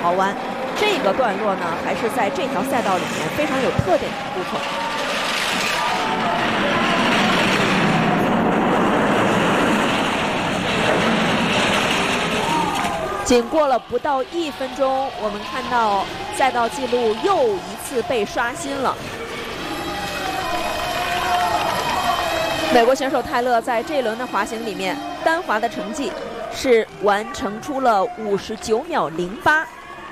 号弯。这个段落呢，还是在这条赛道里面非常有特点的部分。仅过了不到1分钟，我们看到赛道记录又一次被刷新了。美国选手泰勒在这一轮的滑行里面，单滑的成绩是完成出了59秒08。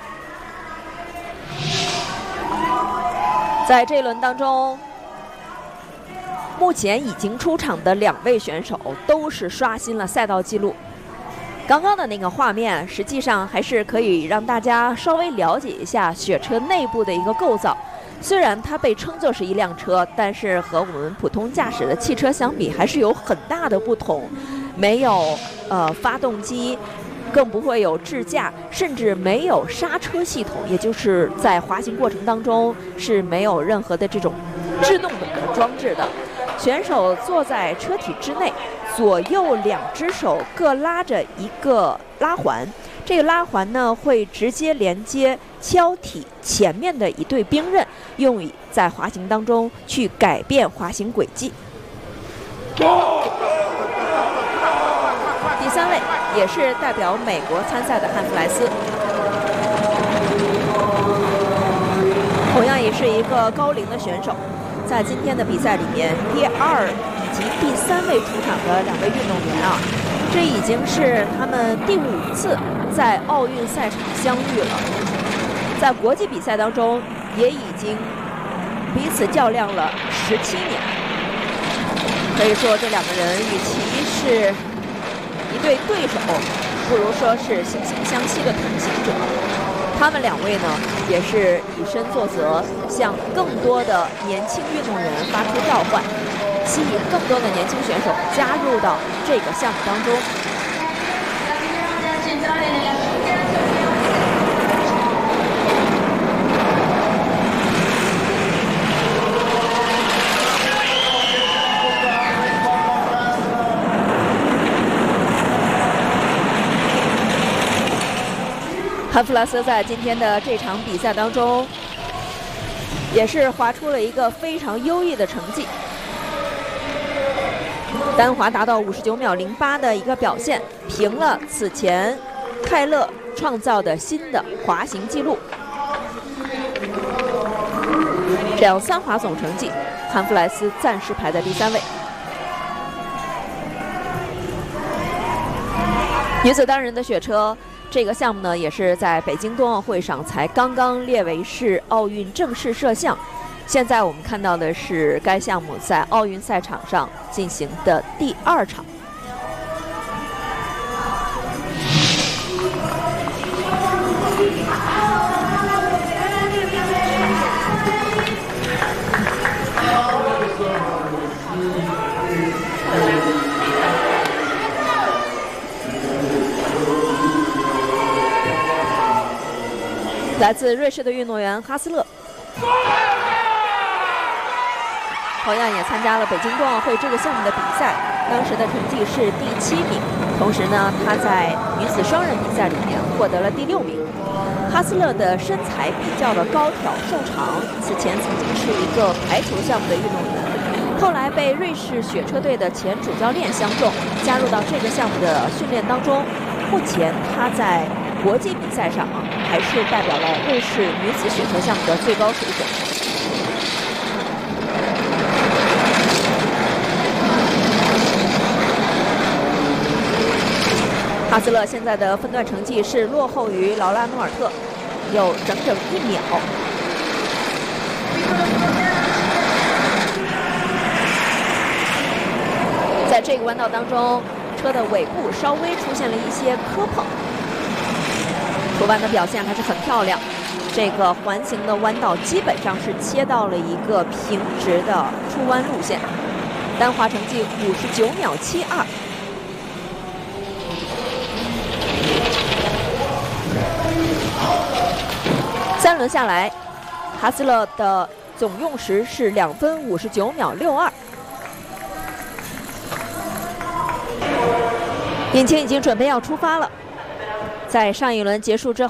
在这一轮当中，目前已经出场的2位选手都是刷新了赛道记录。刚刚的那个画面，实际上还是可以让大家稍微了解一下雪车内部的一个构造。虽然它被称作是一辆车，但是和我们普通驾驶的汽车相比，还是有很大的不同。没有发动机，更不会有智驾，甚至没有刹车系统，也就是在滑行过程当中是没有任何的这种制动的装置的。选手坐在车体之内，左右2只手各拉着一个拉环，这个拉环呢会直接连接橇体前面的一对冰刃，用于在滑行当中去改变滑行轨迹。第3位也是代表美国参赛的汉弗莱斯，同样也是一个高龄的选手。在今天的比赛里面，第2以及第3位出场的2位运动员啊，这已经是他们第5次在奥运赛场相遇了。在国际比赛当中，也已经彼此较量了17年。可以说，这2个人与其是一对对手，不如说是惺惺相惜的同行者。他们2位呢，也是以身作则，向更多的年轻运动员发出召唤，吸引更多的年轻选手加入到这个项目当中。汉弗莱斯在今天的这场比赛当中，也是滑出了一个非常优异的成绩，单滑达到59秒08的一个表现，平了此前泰勒创造的新的滑行记录。这样3滑总成绩，汉弗莱斯暂时排在第3位。女子单人的雪车这个项目呢，也是在北京冬奥会上才刚刚列为是奥运正式设项。现在我们看到的是该项目在奥运赛场上进行的第2场。来自瑞士的运动员哈斯勒，同样也参加了北京冬奥会这个项目的比赛，当时的成绩是第7名。同时呢，他在女子双人比赛里面获得了第6名。哈斯勒的身材比较的高挑瘦长，此前曾经是一个排球项目的运动员，后来被瑞士雪车队的前主教练相中，加入到这个项目的训练当中。目前他在国际比赛上还是代表了瑞士女子雪车项目的最高水准。哈斯勒现在的分段成绩是落后于劳拉·诺尔特，有整整1秒。在这个弯道当中，车的尾部稍微出现了一些磕碰。出弯的表现还是很漂亮，这个环形的弯道基本上是切到了一个平直的出弯路线，单滑成绩59秒72。3轮下来，哈斯勒的总用时是2分59秒62。引擎已经准备要出发了，在上一轮结束之后。